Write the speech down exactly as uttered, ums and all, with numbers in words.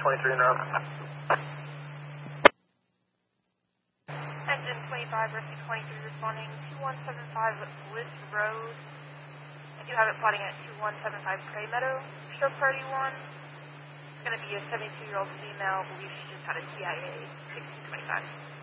twenty-three en route. Engine twenty-five, Rescue twenty-three responding two one seven five Bliss Road. I do have it plotting at two one seven five Prairie Meadow. Stroke Party one. It's going to be a seventy-two-year-old female. I believe she just had a T I A sixteen twenty-five.